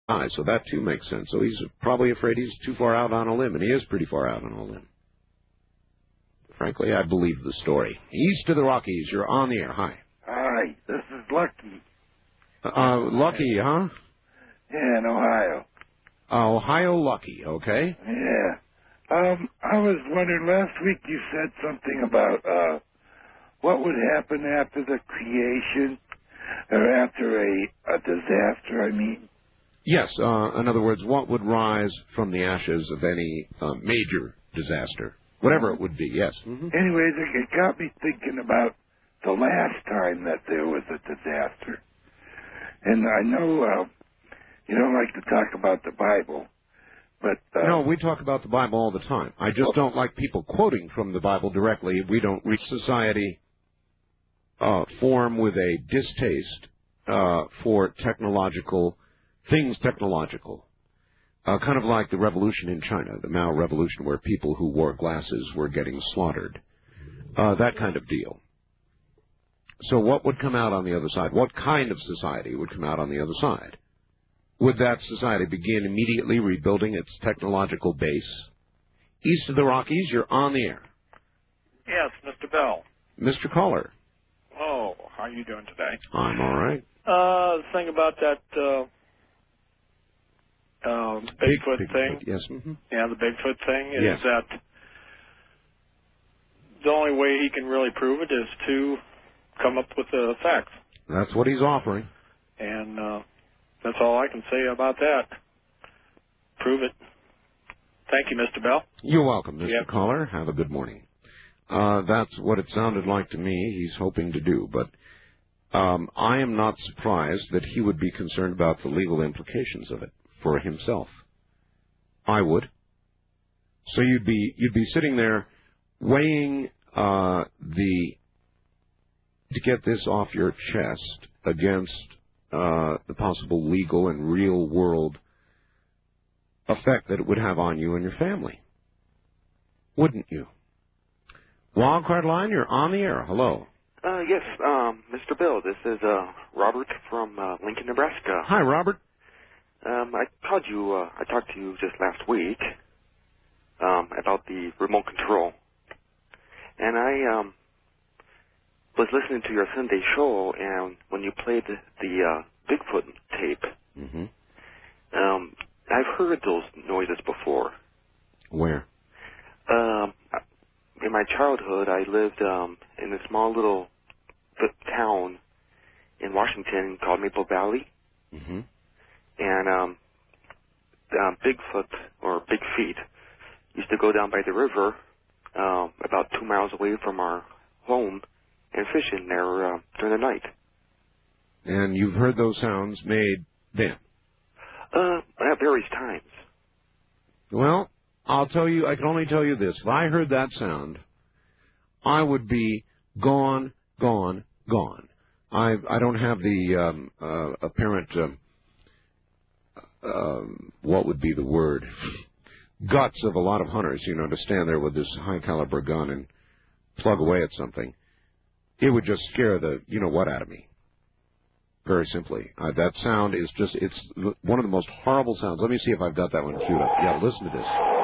So that, too, makes sense. So he's probably afraid he's too far out on a limb, and he is pretty far out on a limb. Frankly, I believe the story. East of the Rockies, you're on the air. Hi. Hi, this is Lucky. Lucky, huh? Yeah, in Ohio. Ohio Lucky, okay. Yeah. I was wondering, last week you said something about what would happen after the creation, or after a disaster, I mean. Yes, in other words, what would rise from the ashes of any major disaster? Whatever it would be, yes. Mm-hmm. Anyways, it got me thinking about the last time that there was a disaster. And I know you don't like to talk about the Bible, but... No, we talk about the Bible all the time. I just don't like people quoting from the Bible directly. We don't reach society form with a distaste for technological things technological. Kind of like the revolution in China, the Mao Revolution, where people who wore glasses were getting slaughtered. That kind of deal. So what would come out on the other side? What kind of society would come out on the other side? Would that society begin immediately rebuilding its technological base? East of the Rockies, you're on the air. Yes, Mr. Bell. Mr. Caller. Oh, how are you doing today? I'm all right. The thing about that Bigfoot thing. Yes. Mm-hmm. Yeah, the Bigfoot thing is yes. that the only way he can really prove it is to come up with the facts. That's what he's offering. And that's all I can say about that. Prove it. Thank you, Mr. Bell. You're welcome, Mr. Caller. Have a good morning. That's what it sounded like to me he's hoping to do, but I am not surprised that he would be concerned about the legal implications of it for himself. I would. So you'd be sitting there weighing to get this off your chest against the possible legal and real world effect that it would have on you and your family. Wouldn't you? Wildcard line, you're on the air. Hello. Yes, Mr. Bill, this is Robert from Lincoln, Nebraska. Hi, Robert. I talked to you just last week about the remote control. And I was listening to your Sunday show, and when you played the Bigfoot tape, mm-hmm. I've heard those noises before. Where? In my childhood, I lived in a small little town in Washington called Maple Valley. Mm-hmm. And Bigfoot, or Big Feet, used to go down by the river about 2 miles away from our home and fish in there during the night. And you've heard those sounds made then? At various times. Well, I'll tell you, I can only tell you this. If I heard that sound, I would be gone, gone, gone. I don't have the apparent, what would be the word, guts of a lot of hunters, to stand there with this high-caliber gun and plug away at something. It would just scare the you-know-what out of me. Very simply. That sound is just, it's one of the most horrible sounds. Let me see if I've got that one queued up. Yeah, listen to this.